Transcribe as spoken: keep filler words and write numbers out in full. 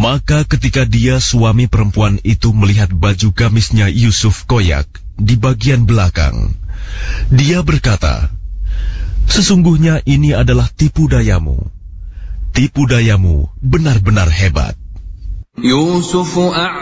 Maka ketika dia suami perempuan itu melihat baju gamisnya Yusuf koyak di bagian belakang, dia berkata, "Sesungguhnya ini adalah tipu dayamu. Tipu dayamu benar-benar hebat." Yusuf